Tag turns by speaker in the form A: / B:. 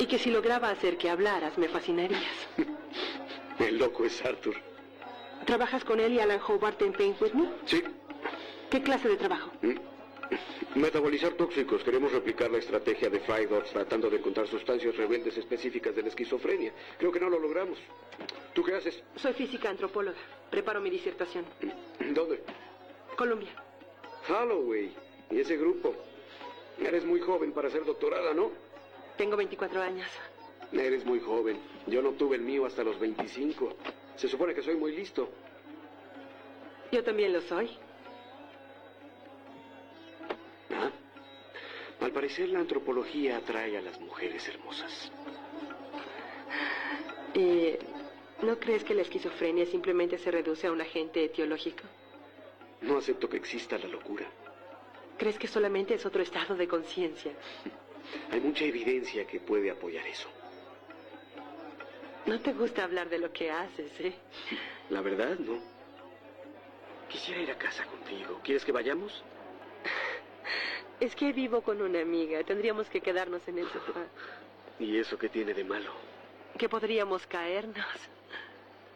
A: Y que si lograba hacer que hablaras, me fascinarías.
B: El loco es Arthur.
A: ¿Trabajas con él y Alan Hobart en Paint With Me?
B: Sí.
A: ¿Qué clase de trabajo?
B: Metabolizar tóxicos. Queremos replicar la estrategia de Fidor tratando de encontrar sustancias rebeldes específicas de la esquizofrenia. Creo que no lo logramos. ¿Tú qué haces?
A: Soy física antropóloga. Preparo mi disertación.
B: ¿Dónde?
A: Colombia.
B: Holloway. ¿Y ese grupo? Eres muy joven para ser doctorada, ¿no?
A: Tengo 24 años.
B: Eres muy joven. Yo no tuve el mío hasta los 25. Se supone que soy muy listo.
A: Yo también lo soy.
B: ¿Ah? Al parecer la antropología atrae a las mujeres hermosas.
A: ¿No crees que la esquizofrenia simplemente se reduce a un agente etiológico?
B: No acepto que exista la locura.
A: ¿Crees que solamente es otro estado de conciencia?
B: Hay mucha evidencia que puede apoyar eso.
A: No te gusta hablar de lo que haces, ¿eh?
B: La verdad, no. Quisiera ir a casa contigo. ¿Quieres que vayamos?
A: Es que vivo con una amiga. Tendríamos que quedarnos en el sofá.
B: ¿Y eso qué tiene de malo?
A: Que podríamos caernos.